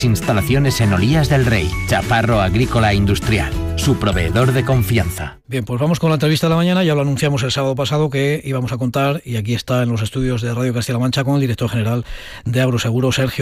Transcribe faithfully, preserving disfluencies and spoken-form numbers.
Instalaciones en Olías del Rey, Chaparro Agrícola Industrial, su proveedor de confianza. Bien, pues vamos con la entrevista de la mañana. Ya lo anunciamos el sábado pasado que íbamos a contar, y aquí está en los estudios de Radio Castilla-La Mancha con el director general de Agroseguro, Sergio